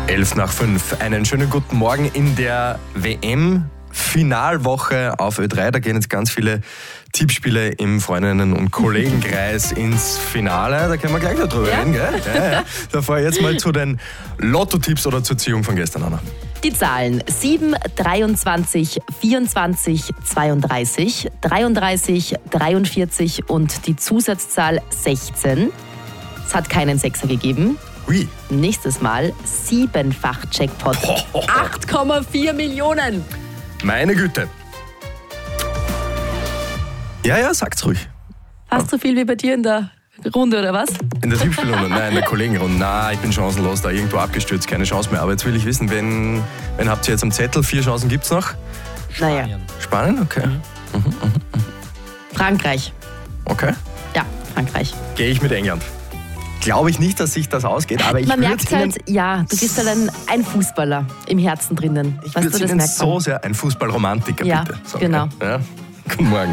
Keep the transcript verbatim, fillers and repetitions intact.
elf nach fünf. Einen schönen guten Morgen in der W M-Finalwoche auf Ö drei. Da gehen jetzt ganz viele Tippspiele im Freundinnen- und Kollegenkreis ins Finale. Da können wir gleich noch drüber Ja. reden, gell? Ja, ja. Davor jetzt mal zu den Lotto-Tipps oder zur Ziehung von gestern, Anna. Die Zahlen sieben, dreiundzwanzig, vierundzwanzig, zweiunddreißig, dreiunddreißig, dreiundvierzig und die Zusatzzahl sechzehn. Es hat keinen Sechser gegeben. Hui. Nächstes Mal siebenfach Jackpot. acht Komma vier Millionen. Meine Güte. Ja, ja, sagt's ruhig. Fast so viel wie bei dir in der Runde, oder was? In der Tippspielrunde, nein, in der Kollegenrunde. Nein, ich bin chancenlos, da irgendwo abgestürzt, keine Chance mehr. Aber jetzt will ich wissen, wen, wen habt ihr jetzt am Zettel? Vier Chancen gibt's noch? Naja, Spanien? Okay. Frankreich. Okay. Ja, Frankreich. Gehe ich mit England. Glaube ich nicht, dass sich das ausgeht, aber ich Man würde merkt Ihnen, halt, ja, du bist halt ein, ein Fußballer im Herzen drinnen. ich Weißt würde du, das Ihnen merkt man. so sehr ein Fußballromantiker, Ja, bitte. So, genau. Ja. Guten Morgen.